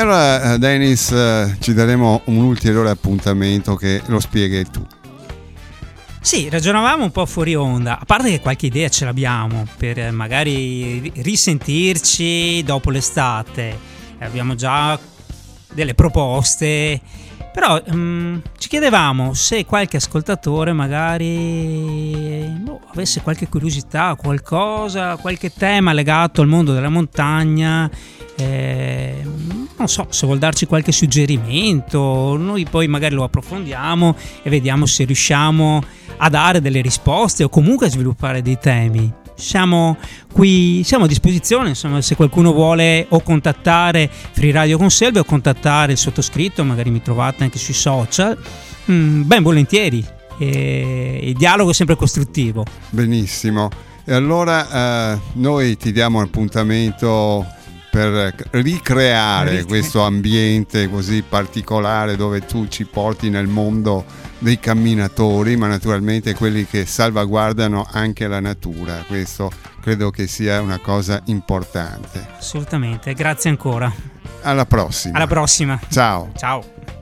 allora Dennis, ci daremo un ulteriore appuntamento che lo spieghi tu. Sì, ragionavamo un po' fuori onda, a parte che qualche idea ce l'abbiamo per magari risentirci dopo l'estate, abbiamo già delle proposte, però ci chiedevamo se qualche ascoltatore magari avesse qualche curiosità, qualcosa, qualche tema legato al mondo della montagna, non so, se vuol darci qualche suggerimento, noi poi magari lo approfondiamo e vediamo se riusciamo a dare delle risposte o comunque a sviluppare dei temi. Siamo qui, siamo a disposizione, insomma, se qualcuno vuole o contattare Free Radio Conselve o contattare il sottoscritto, magari mi trovate anche sui social, ben volentieri, il dialogo è sempre costruttivo. Benissimo, e allora noi ti diamo un appuntamento per ricreare questo ambiente così particolare dove tu ci porti nel mondo dei camminatori, ma naturalmente quelli che salvaguardano anche la natura. Questo credo che sia una cosa importante. Assolutamente, grazie ancora. Alla prossima. Alla prossima. Ciao. Ciao.